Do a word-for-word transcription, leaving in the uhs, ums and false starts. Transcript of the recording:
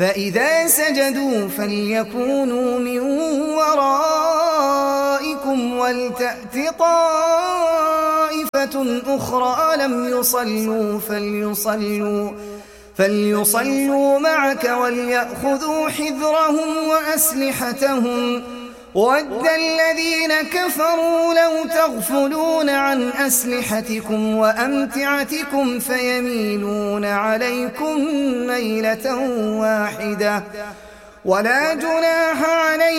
فإذا سجدوا فليكونوا من ورائكم ولتأت طائفة أخرى لم يصلوا فليصلوا, فليصلوا معك وليأخذوا حذرهم وأسلحتهم. وَدَّ الذين كفروا لو تغفلون عن أسلحتكم وأمتعتكم فيميلون عليكم ميلة واحدة ولا جناح عليكم